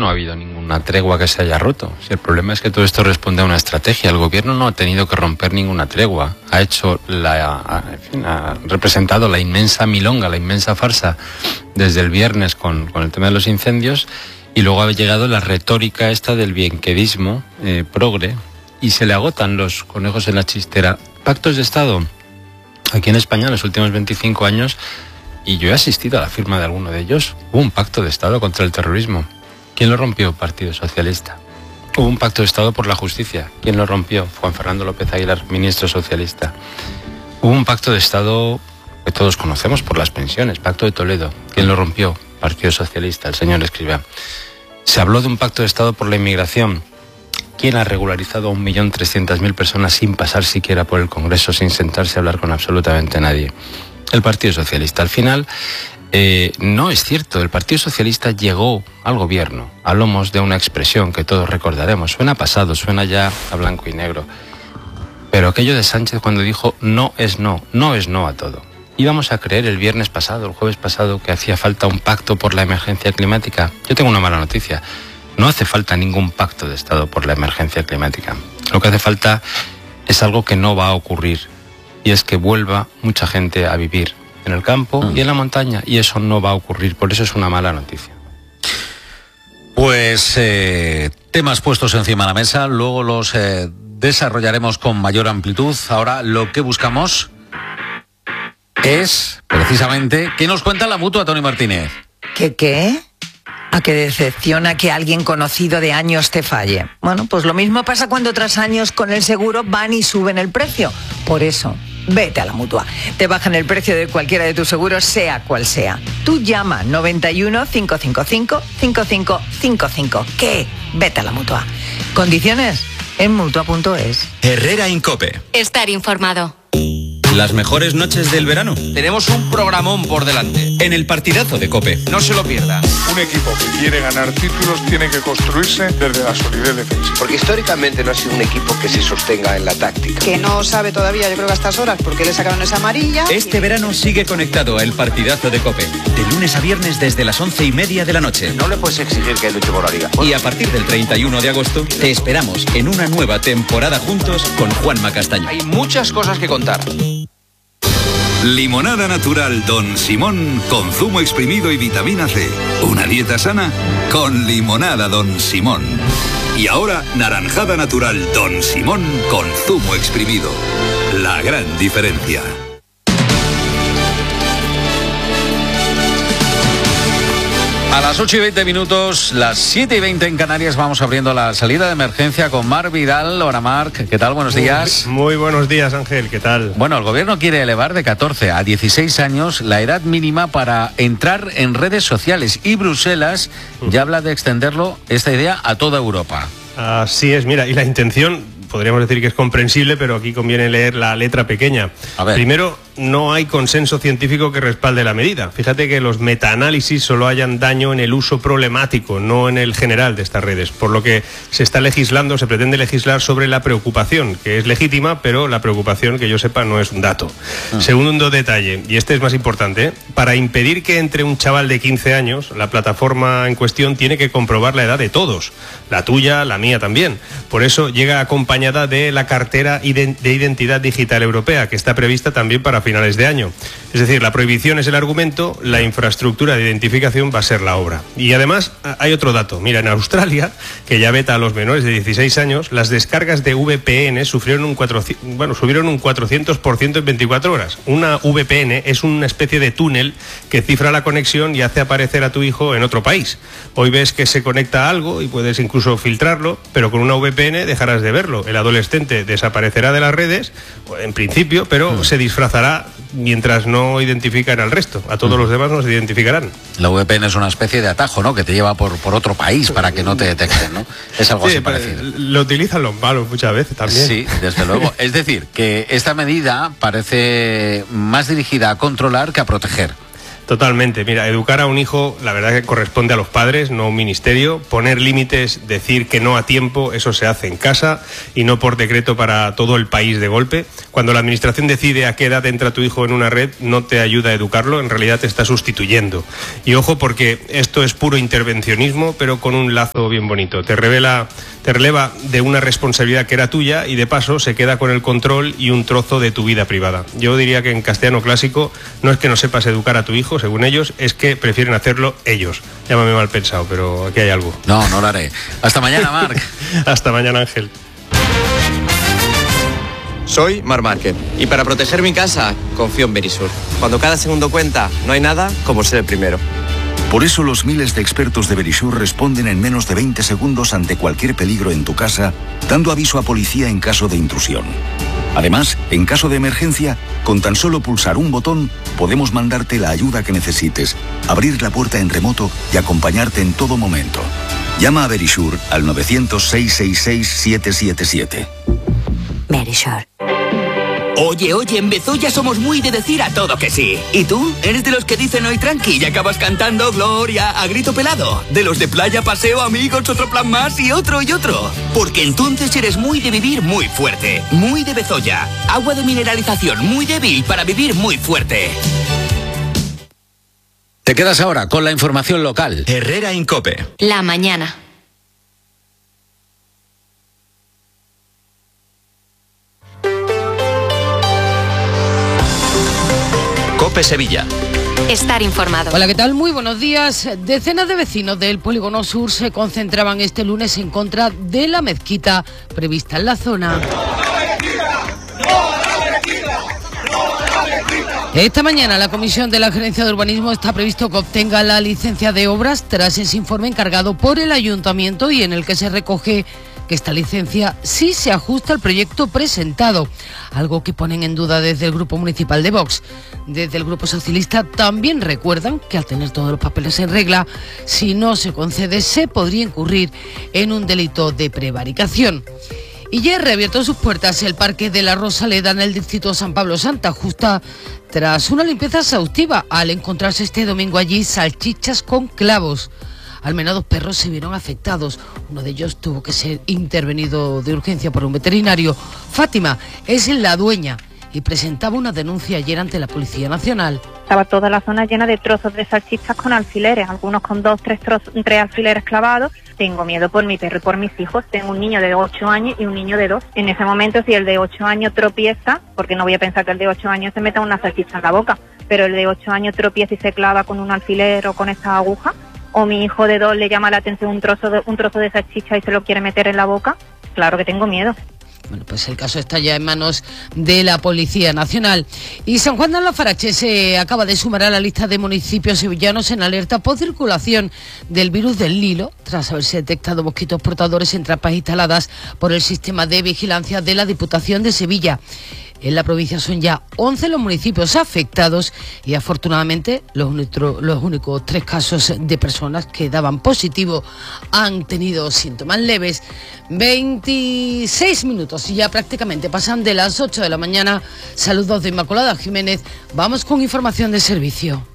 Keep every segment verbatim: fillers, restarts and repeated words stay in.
no ha habido ninguna tregua que se haya roto. Si el problema es que todo esto responde a una estrategia. El gobierno no ha tenido que romper ninguna tregua. Ha hecho la, ha, en fin, ha representado la inmensa milonga, la inmensa farsa desde el viernes con, con el tema de los incendios, y luego ha llegado la retórica esta del bienquedismo eh, progre, y se le agotan los conejos en la chistera. Pactos de Estado aquí en España en los últimos veinticinco años, y yo he asistido a la firma de alguno de ellos. Hubo un pacto de Estado contra el terrorismo. ¿Quién lo rompió? Partido Socialista. Hubo un pacto de Estado por la justicia. ¿Quién lo rompió? Juan Fernando López Aguilar, ministro socialista. Hubo un pacto de Estado que todos conocemos por las pensiones, Pacto de Toledo. ¿Quién lo rompió? Partido Socialista, el señor Escrivá. Se habló de un pacto de Estado por la inmigración. ¿Quién ha regularizado a un millón trescientas mil personas sin pasar siquiera por el Congreso, sin sentarse a hablar con absolutamente nadie? El Partido Socialista. Al final, eh, no es cierto. El Partido Socialista llegó al gobierno a lomos de una expresión que todos recordaremos. Suena pasado, suena ya a blanco y negro. Pero aquello de Sánchez cuando dijo no es no, no es no a todo. Íbamos a creer el viernes pasado, el jueves pasado, que hacía falta un pacto por la emergencia climática. Yo tengo una mala noticia. No hace falta ningún pacto de Estado por la emergencia climática. Lo que hace falta es algo que no va a ocurrir. Y es que vuelva mucha gente a vivir en el campo mm. y en la montaña. Y eso no va a ocurrir. Por eso es una mala noticia. Pues eh, temas puestos encima de la mesa. Luego los eh, desarrollaremos con mayor amplitud. Ahora lo que buscamos es, precisamente, ¿qué nos cuenta la Mutua, Tony Martínez? ¿Qué qué? ¿A qué decepciona que alguien conocido de años te falle? Bueno, pues lo mismo pasa cuando tras años con el seguro van y suben el precio. Por eso, vete a la Mutua. Te bajan el precio de cualquiera de tus seguros, sea cual sea. Tú llama noventa y uno, cinco cinco cinco, cinco cinco cinco cinco. ¿Qué? Vete a la Mutua. Condiciones en mutua punto es. Herrera Incope. Estar informado. Las mejores noches del verano. Tenemos un programón por delante. En el partidazo de COPE. No se lo pierda. Un equipo que quiere ganar títulos tiene que construirse desde la solidez defensiva. Porque históricamente no ha sido un equipo que se sostenga en la táctica. Que no sabe todavía, yo creo que a estas horas, porque le sacaron esa amarilla. Este verano sigue conectado a el partidazo de COPE. De lunes a viernes desde las once y media de la noche. No le puedes exigir que luche por la liga. Y a partir del treinta y uno de agosto te esperamos en una nueva temporada juntos con Juanma Castaño. Hay muchas cosas que contar. Limonada natural Don Simón con zumo exprimido y vitamina C. Una dieta sana con limonada Don Simón. Y ahora naranjada natural Don Simón con zumo exprimido. La gran diferencia. A las ocho y veinte minutos, las siete y veinte en Canarias, vamos abriendo la salida de emergencia con Marc Vidal. Hola Marc, ¿qué tal? Buenos días. Muy, muy buenos días, Ángel, ¿qué tal? Bueno, el gobierno quiere elevar de catorce a dieciséis años la edad mínima para entrar en redes sociales y Bruselas ya habla de extenderlo, esta idea, a toda Europa. Así es, mira, y la intención, podríamos decir que es comprensible, pero aquí conviene leer la letra pequeña. A ver. Primero, no hay consenso científico que respalde la medida. Fíjate que los metaanálisis solo hallan daño en el uso problemático, no en el general de estas redes, por lo que se está legislando, se pretende legislar sobre la preocupación, que es legítima, pero la preocupación, que yo sepa, no es un dato. Ah. Segundo detalle, y este es más importante, ¿eh? Para impedir que entre un chaval de quince años, la plataforma en cuestión tiene que comprobar la edad de todos, la tuya, la mía también. Por eso llega acompañada de la cartera de identidad digital europea, que está prevista también para finales de año. Es decir, la prohibición es el argumento, la infraestructura de identificación va a ser la obra. Y además hay otro dato. Mira, en Australia, que ya veta a los menores de dieciséis años, las descargas de V P N sufrieron un cuatrocientos, bueno, subieron un cuatrocientos por ciento en veinticuatro horas. Una V P N es una especie de túnel que cifra la conexión y hace aparecer a tu hijo en otro país. Hoy ves que se conecta a algo y puedes incluso filtrarlo, pero con una V P N dejarás de verlo. El adolescente desaparecerá de las redes, en principio, pero mm. se disfrazará mientras no identifican al resto. A todos mm. los demás no se identificarán. La V P N es una especie de atajo, ¿no?, que te lleva por, por otro país para que no te detecten, ¿no? Es algo sí, así parecido. Lo utilizan los malos muchas veces también. Sí, desde luego. Es decir, que esta medida parece más dirigida a controlar que a proteger. Totalmente. Mira, educar a un hijo, la verdad que corresponde a los padres, no a un ministerio. Poner límites, decir que no a tiempo, eso se hace en casa y no por decreto para todo el país de golpe. Cuando la administración decide a qué edad entra tu hijo en una red, no te ayuda a educarlo, en realidad te está sustituyendo. Y ojo, porque esto es puro intervencionismo, pero con un lazo bien bonito. Te revela, te releva de una responsabilidad que era tuya y de paso se queda con el control y un trozo de tu vida privada. Yo diría que en castellano clásico no es que no sepas educar a tu hijo, según ellos, es que prefieren hacerlo ellos. Llámame mal pensado, pero aquí hay algo. No, no lo haré. Hasta mañana, Marc. Hasta mañana, Ángel. Soy Marc Márquez y para proteger mi casa confío en Verisur. Cuando cada segundo cuenta, no hay nada como ser el primero. Por eso los miles de expertos de Verisur responden en menos de veinte segundos ante cualquier peligro en tu casa, dando aviso a policía en caso de intrusión. Además, en caso de emergencia, con tan solo pulsar un botón, podemos mandarte la ayuda que necesites, abrir la puerta en remoto y acompañarte en todo momento. Llama a Verisur al nueve cero cero, seis seis seis, siete siete siete. Verisur. Oye, oye, en Bezoya somos muy de decir a todo que sí. ¿Y tú? ¿Eres de los que dicen hoy tranqui y acabas cantando Gloria a grito pelado? ¿De los de playa, paseo, amigos, otro plan más y otro y otro? Porque entonces eres muy de vivir muy fuerte. Muy de Bezoya. Agua de mineralización muy débil para vivir muy fuerte. Te quedas ahora con la información local. Herrera Incope. La mañana. Cope Sevilla. Estar informado. Hola, ¿qué tal? Muy buenos días. Decenas de vecinos del Polígono Sur se concentraban este lunes en contra de la mezquita prevista en la zona. Esta mañana la Comisión de la Gerencia de Urbanismo está previsto que obtenga la licencia de obras tras ese informe encargado por el Ayuntamiento y en el que se recoge que esta licencia sí se ajusta al proyecto presentado, algo que ponen en duda desde el Grupo Municipal de Vox. Desde el Grupo Socialista también recuerdan que al tener todos los papeles en regla, si no se concede se podría incurrir en un delito de prevaricación. Y ya ha reabierto sus puertas el Parque de la Rosaleda en el distrito San Pablo Santa Justa tras una limpieza exhaustiva al encontrarse este domingo allí salchichas con clavos. Al menos dos perros se vieron afectados. Uno de ellos tuvo que ser intervenido de urgencia por un veterinario. Fátima es la dueña y presentaba una denuncia ayer ante la Policía Nacional. Estaba toda la zona llena de trozos de salchichas con alfileres, algunos con dos, tres, trozos, tres alfileres clavados. Tengo miedo por mi perro y por mis hijos. Tengo un niño de ocho años y un niño de dos. En ese momento, si el de ocho años tropieza, porque no voy a pensar que el de ocho años se meta una salchicha en la boca, pero el de ocho años tropieza y se clava con un alfiler o con esta aguja, o mi hijo de dos le llama la atención un trozo de, un trozo de salchicha y se lo quiere meter en la boca, claro que tengo miedo. Bueno, pues el caso está ya en manos de la Policía Nacional. Y San Juan de Alfarache se acaba de sumar a la lista de municipios sevillanos en alerta por circulación del virus del Lilo, tras haberse detectado mosquitos portadores en trampas instaladas por el sistema de vigilancia de la Diputación de Sevilla. En la provincia son ya once los municipios afectados y afortunadamente los, unitro, los únicos tres casos de personas que daban positivo han tenido síntomas leves. veintiséis minutos y ya prácticamente pasan de las ocho de la mañana. Saludos de Inmaculada Jiménez. Vamos con información de servicio.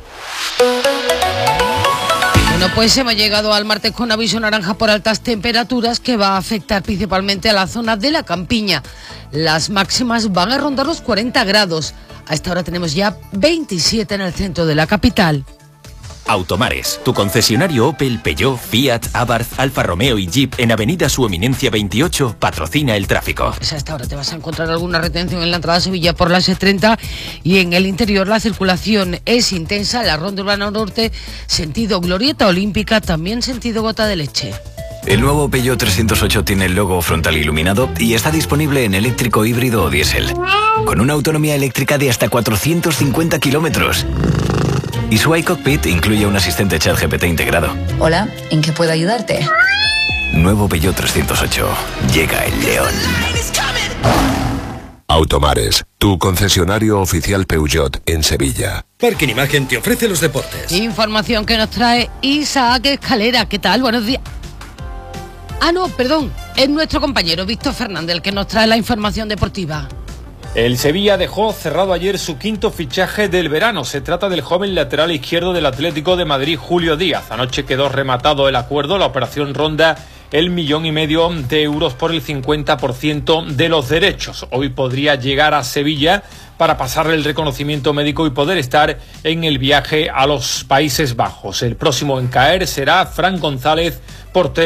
Bueno, pues hemos llegado al martes con aviso naranja por altas temperaturas que va a afectar principalmente a la zona de la campiña. Las máximas van a rondar los cuarenta grados. A esta hora tenemos ya veintisiete en el centro de la capital. Automares, tu concesionario Opel, Peugeot, Fiat, Abarth, Alfa Romeo y Jeep en Avenida Su Eminencia veintiocho patrocina el tráfico. Pues a esta hora te vas a encontrar alguna retención en la entrada a Sevilla por la ese treinta y en el interior la circulación es intensa. La Ronda Urbana Norte, sentido Glorieta Olímpica, también sentido Gota de Leche. El nuevo Peugeot trescientos ocho tiene el logo frontal iluminado y está disponible en eléctrico, híbrido o diésel, con una autonomía eléctrica de hasta cuatrocientos cincuenta kilómetros. Y su iCockpit incluye un asistente ChatGPT integrado. Hola, ¿en qué puedo ayudarte? Nuevo Peugeot trescientos ocho. Llega el león. Automares, tu concesionario oficial Peugeot en Sevilla. Parking Imagen te ofrece los deportes. Información que nos trae Isaac Escalera. ¿Qué tal? Buenos días. Ah, no, perdón. Es nuestro compañero Víctor Fernández el que nos trae la información deportiva. El Sevilla dejó cerrado ayer su quinto fichaje del verano. Se trata del joven lateral izquierdo del Atlético de Madrid, Julio Díaz. Anoche quedó rematado el acuerdo. La operación ronda el millón y medio de euros por el cincuenta por ciento de los derechos. Hoy podría llegar a Sevilla para pasarle el reconocimiento médico y poder estar en el viaje a los Países Bajos. El próximo en caer será Fran González, portero